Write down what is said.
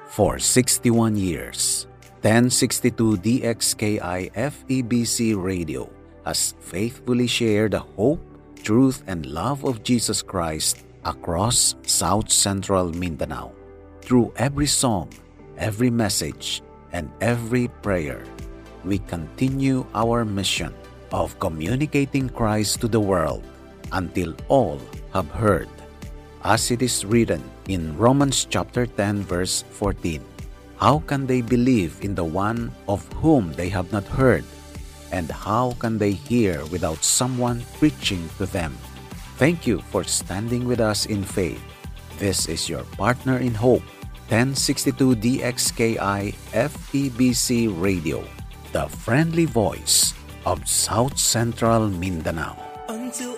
For 61 years, 1062 DXKI FEBC Radio has faithfully shared the hope, truth, and love of Jesus Christ across South Central Mindanao. Through every song, every message, and every prayer, we continue our mission of communicating Christ to the world until all have heard. As it is written in Romans chapter 10 verse 14, how can they believe in the one of whom they have not heard? And how can they hear without someone preaching to them? Thank you for standing with us in faith. This is your partner in hope, 1062 DXKI FEBC Radio, the friendly voice of South Central Mindanao.